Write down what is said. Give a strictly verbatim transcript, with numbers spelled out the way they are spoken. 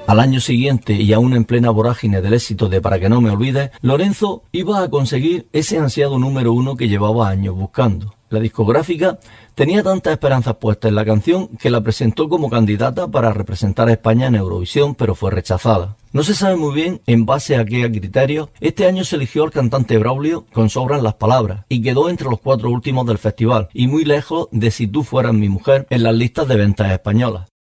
Al año siguiente, y aún en plena vorágine del éxito de Para que no me olvides, Lorenzo iba a conseguir ese ansiado número uno que llevaba años buscando. La discográfica tenía tantas esperanzas puestas en la canción que la presentó como candidata para representar a España en Eurovisión, pero fue rechazada. No se sabe muy bien en base a qué criterios. Este año se eligió al cantante Braulio con Sobran las palabras y quedó entre los cuatro últimos del festival y muy lejos de Si tú fueras mi mujer en las listas de ventas españolas.